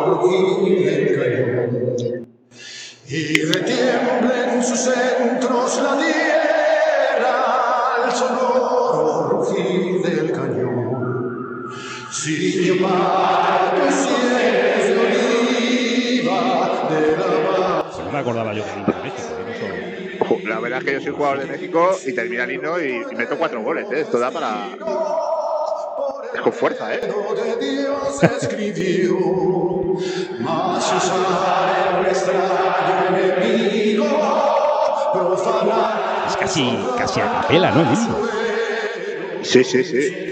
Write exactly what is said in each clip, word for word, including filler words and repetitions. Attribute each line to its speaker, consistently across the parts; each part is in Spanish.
Speaker 1: rugir del cañón. Y retiembla en sus centros la tierra al sonoro rugir del cañón. Si yo parto cielo de oliva de la paz.
Speaker 2: No me acordaba yo del himno de México, ¿eh? Eso...
Speaker 3: La verdad es que yo soy jugador de México y termina el himno y, y meto cuatro goles, ¿eh? Esto da para... Es con fuerza, ¿eh?
Speaker 2: Es casi, casi a capela, ¿no? El himno.
Speaker 3: Sí, sí, sí.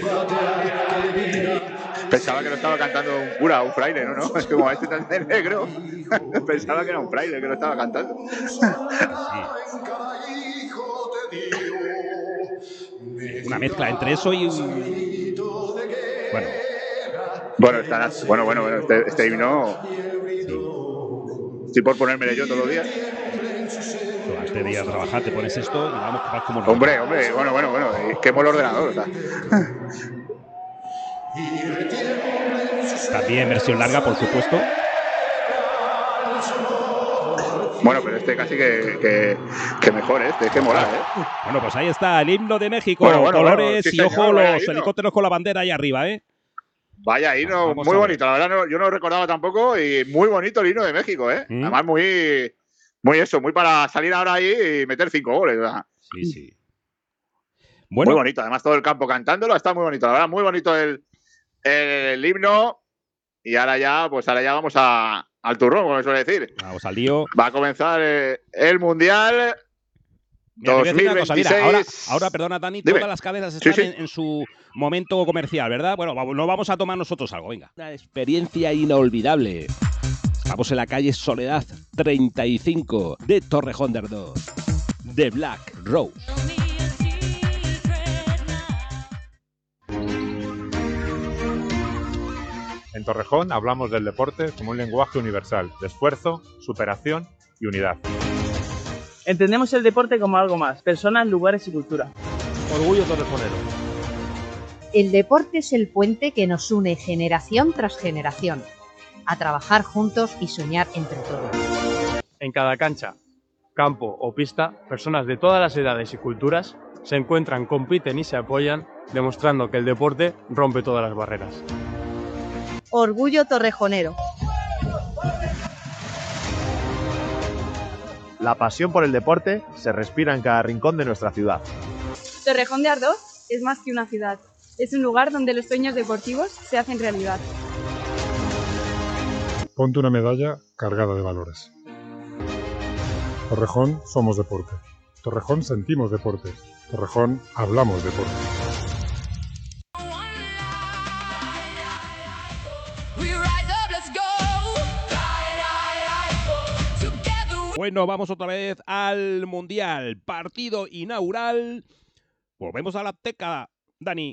Speaker 3: Pensaba que lo estaba cantando un cura, un fraile, ¿no? ¿No? Es que como este tan de negro, pensaba que era un fraile que lo estaba cantando.
Speaker 2: Sí. Una mezcla entre eso y un... Bueno.
Speaker 3: Bueno, estará, bueno, bueno, bueno, este, este himno...
Speaker 2: Sí.
Speaker 3: Estoy por ponérmelo yo todos los días.
Speaker 2: Pero antes de ir a trabajar te pones esto y vamos que vas como... No.
Speaker 3: Hombre, hombre, bueno, bueno, bueno, quemo el ordenador, o sea.
Speaker 2: También versión larga, por supuesto.
Speaker 3: Bueno, pero este casi que, que, que mejor, ¿eh? Este que mola, ¿eh?
Speaker 2: Bueno, pues ahí está el himno de México.
Speaker 3: Bueno, bueno,
Speaker 2: colores
Speaker 3: bueno, sí,
Speaker 2: y
Speaker 3: señor,
Speaker 2: ojo,
Speaker 3: vaya
Speaker 2: los
Speaker 3: himno.
Speaker 2: helicópteros con la bandera ahí arriba, ¿eh?
Speaker 3: Vaya himno,
Speaker 2: Vamos
Speaker 3: muy
Speaker 2: a
Speaker 3: bonito. La verdad, no, yo no lo recordaba tampoco y muy bonito el himno de México, ¿eh?
Speaker 2: ¿Mm?
Speaker 3: Además, muy, muy eso, muy para salir ahora ahí y meter cinco goles, ¿verdad?
Speaker 2: Sí, sí. Bueno,
Speaker 3: muy bonito, además todo el campo cantándolo, está muy bonito, la verdad, muy bonito el, el himno. Y ahora ya, pues ahora ya vamos a, al turrón, como se suele decir.
Speaker 2: vamos al lío.
Speaker 3: Va a comenzar eh, el Mundial
Speaker 2: Mira, te voy a decir una cosa, mira, ahora, ahora, perdona, Dani,
Speaker 3: Dime.
Speaker 2: todas las cadenas están
Speaker 3: Sí, sí.
Speaker 2: En, en su momento comercial, ¿verdad? Bueno, vamos, no vamos a tomar nosotros algo, venga. Una experiencia inolvidable. Estamos en la calle Soledad treinta y cinco de Torrejón de Ardoz, de Black Rose.
Speaker 4: En Torrejón hablamos del deporte como un lenguaje universal, de esfuerzo, superación y unidad.
Speaker 5: Entendemos el deporte como algo más, personas, lugares y cultura.
Speaker 6: Orgullo torrejonero.
Speaker 7: El deporte es el puente que nos une generación tras generación, a trabajar juntos y soñar entre todos.
Speaker 6: En cada cancha, campo o pista, personas de todas las edades y culturas se encuentran, compiten y se apoyan, demostrando que el deporte rompe todas las barreras.
Speaker 8: Orgullo torrejonero.
Speaker 9: La pasión por el deporte se respira en cada rincón de nuestra ciudad.
Speaker 10: Torrejón de Ardoz es más que una ciudad. Es un lugar donde los sueños deportivos se hacen realidad.
Speaker 11: Ponte una medalla cargada de valores. Torrejón somos deporte. Torrejón sentimos deporte. Torrejón hablamos deporte.
Speaker 2: Bueno, vamos otra vez al Mundial. Partido inaugural. Volvemos a la Azteca, Dani.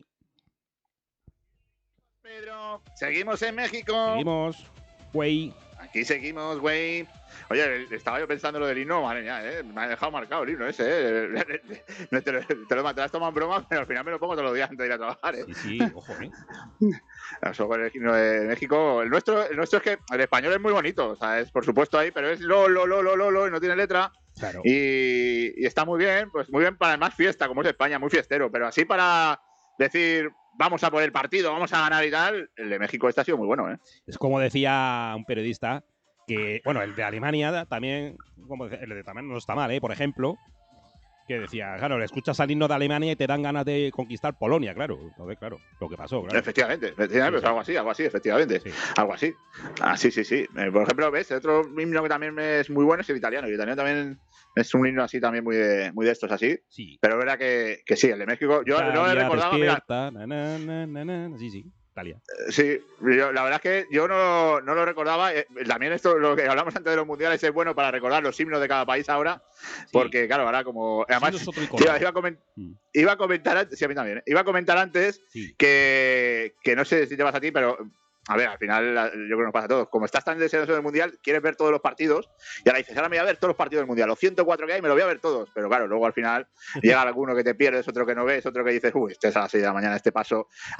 Speaker 3: Pedro, seguimos en México.
Speaker 2: Seguimos, güey.
Speaker 3: Aquí seguimos, güey. Oye, estaba yo pensando lo del himno, madre mía, ¿eh? Me ha dejado marcado el himno ese, ¿eh? Te lo, te lo, te lo has tomado en broma, pero al final me lo pongo todos los días antes de ir a trabajar, ¿eh?
Speaker 2: Sí, sí, ojo, ¿eh?
Speaker 3: Eso con el himno de México. El nuestro, el nuestro es que el español es muy bonito, o sea, es por supuesto ahí, pero es lo, lo, lo, lo, lo, lo, y no tiene letra.
Speaker 2: Claro.
Speaker 3: Y, y está muy bien, pues muy bien para más fiesta, como es España, muy fiestero, pero así para decir, vamos a por el partido, vamos a ganar y tal, el de México este ha sido muy bueno, ¿eh?
Speaker 2: Es como decía un periodista, que, bueno, el de Alemania también, como el de también no está mal, ¿eh? Por ejemplo, que decía, claro, le escuchas al himno de Alemania y te dan ganas de conquistar Polonia, claro. Entonces, claro, lo que pasó, claro.
Speaker 3: Efectivamente, efectivamente,
Speaker 2: Sí, sí.
Speaker 3: algo así, algo así, efectivamente.
Speaker 2: Sí.
Speaker 3: Algo así. Ah, sí, sí, sí. Eh, por ejemplo, ¿ves? Otro himno que también es muy bueno es el italiano. El italiano también es un himno así también muy de, muy de estos así.
Speaker 2: Sí.
Speaker 3: Pero es verdad que, que sí, el de México, yo no lo
Speaker 2: Italia
Speaker 3: recordaba, mira.
Speaker 2: despierta, na, na, na, na, na. Sí, sí, Italia.
Speaker 3: Sí, yo, la verdad es que yo no, no lo recordaba. Eh, también esto, lo que hablamos antes de los mundiales, es bueno para recordar los himnos de cada país ahora.
Speaker 2: Sí.
Speaker 3: Porque, claro, ahora como. Además,
Speaker 2: Sí, es otro icono.
Speaker 3: iba, iba, a coment,
Speaker 2: Mm.
Speaker 3: iba a comentar antes. Sí, a mí también. ¿eh? Iba a comentar antes
Speaker 2: Sí.
Speaker 3: que, que no sé si te vas a ti, pero. A ver, al final yo creo que nos pasa a todos. Como estás tan deseoso del Mundial, quieres ver todos los partidos y ahora dices, ahora me voy a ver todos los partidos del Mundial. Los ciento cuatro que hay me los voy a ver todos. Pero claro, luego al final llega alguno que te pierdes, otro que no ves, otro que dices, uy, este es a las seis de la mañana, este paso.